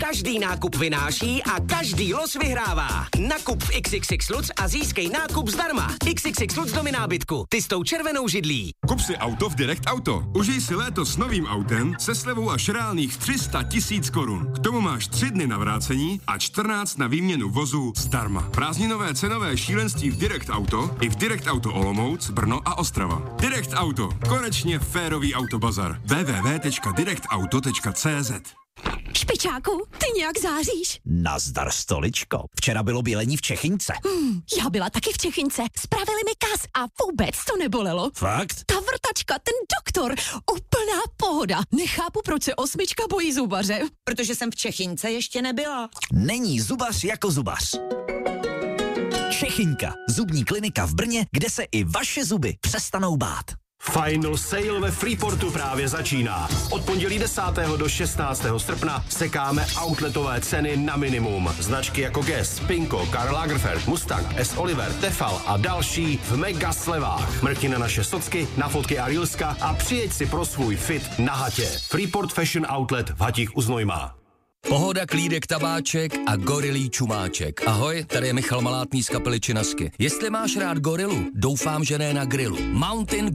Každý nákup vynáší a každý los vyhrává. Nakup v XXX Lutz a získej nákup zdarma. XXX Lutz domy nábytku. Ty s tou červenou židlí. Kup si auto v Direct Auto. Užij si léto s novým autem se slevou až reálných 300 000 korun. K tomu máš 3 dny na vrácení a 14 na výměnu vozu zdarma. Prázdninové cenové šílenství v Direct Auto i v Direct Auto Olomouc, Brno a Ostrava. Direct Auto. Konečně férový autobazar. www.directauto.cz. Špičáku, ty nějak záříš. Nazdar, stoličko. Včera bylo bělení v Čechyňce. Já byla taky v Čechyňce. Spravili mi kas a vůbec to nebolelo. Fakt? Ta vrtačka, ten doktor, úplná pohoda. Nechápu, proč se 8 bojí zubaře. Protože jsem v Čechyňce ještě nebyla. Není zubař jako zubař. Čechyňka, zubní klinika v Brně, kde se i vaše zuby přestanou bát. Final Sale ve Freeportu právě začíná. Od pondělí 10. do 16. srpna sekáme outletové ceny na minimum. Značky jako Guess, Pinko, Karl Lagerfeld, Mustang, S. Oliver, Tefal a další v mega slevách. Mrkni na naše socky, na fotky a reelska a přijeď si pro svůj fit na hatě. Freeport Fashion Outlet v Hatích u Znojma. Pohoda, klídek, tabáček a gorilí čumáček. Ahoj, tady je Michal Malátný z kapely Činasky. Jestli máš rád gorilu, doufám, že ne na grilu. Mountain